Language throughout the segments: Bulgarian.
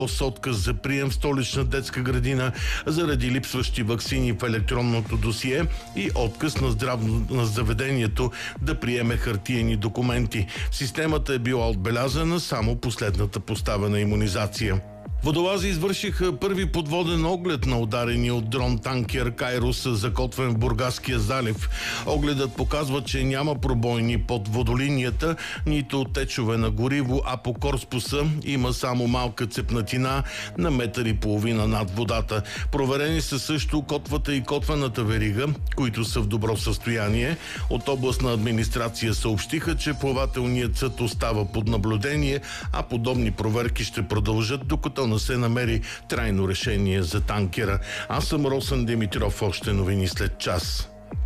с отказ за прием в столична детска градина заради липсващи ваксини в електронното досие и отказ на заведението да приеме хартиени документи. В системата е била отбелязана само последната поставена имунизация. Водолази извършиха първи подводен оглед на ударения от дрон танкер Кайрос, закотвен в Бургаския залив. Огледът показва, че няма пробойни под водолинията, нито течове на гориво, а по корпуса има само малка цепнатина на метър и половина над водата. Проверени са също котвата и котвената верига, които са в добро състояние. От областна администрация съобщиха, че плавателният съд остава под наблюдение, а подобни проверки ще продължат, докато не се намери трайно решение за танкера. Аз съм Росен Димитров, още новини след час.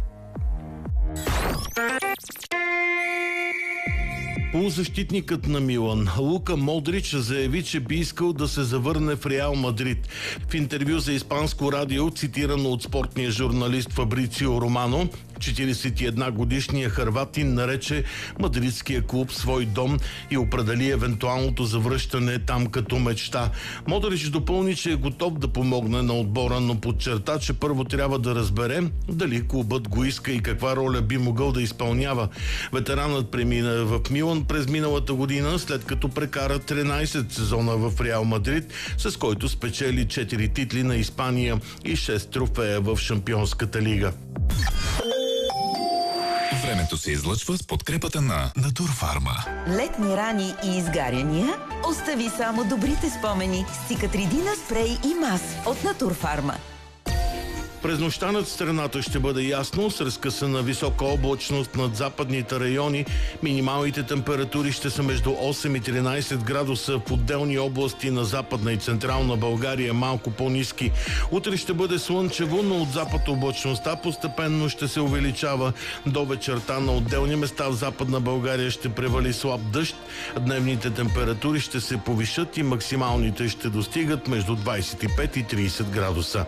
Полузащитникът на Милан Лука Модрич заяви, че би искал да се завърне в Реал Мадрид. В интервю за испанско радио, цитирано от спортния журналист Фабрицио Романо, 41-годишният хърватин нарече мадридския клуб свой дом и определи евентуалното завръщане там като мечта. Модрич допълни, че е готов да помогне на отбора, но подчерта, че първо трябва да разбере дали клубът го иска и каква роля би могъл да изпълнява. Ветеранът премина в Милан през миналата година, след като прекара 13 сезона в Реал Мадрид, с който спечели 4 титли на Испания и 6 трофея в Шампионската лига. Времето се излъчва с подкрепата на Натурфарма. Летни рани и изгаряния? Остави само добрите спомени с Цикатридина спрей и мас от Натурфарма. През нощта над страната ще бъде ясно, с разкъсана висока облачност над западните райони. Минималните температури ще са между 8 и 13 градуса в отделни области на Западна и Централна България, малко по-ниски. Утре ще бъде слънчево, но от запад облачността постепенно ще се увеличава. До вечерта на отделни места в Западна България ще превали слаб дъжд. Дневните температури ще се повишат и максималните ще достигат между 25 и 30 градуса.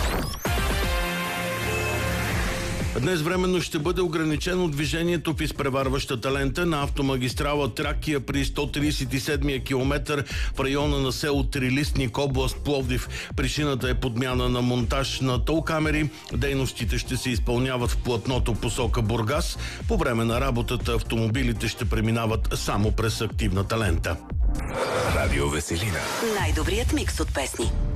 Днес временно ще бъде ограничено движението в изпреварващата лента на автомагистрала Тракия при 137-я километър в района на село Трилистник, област Пловдив. Причината е подмяна на монтаж на толкамери. Дейностите ще се изпълняват в платното посока Бургас. По време на работата автомобилите ще преминават само през активната лента. Радио Веселина. Най-добрият микс от песни.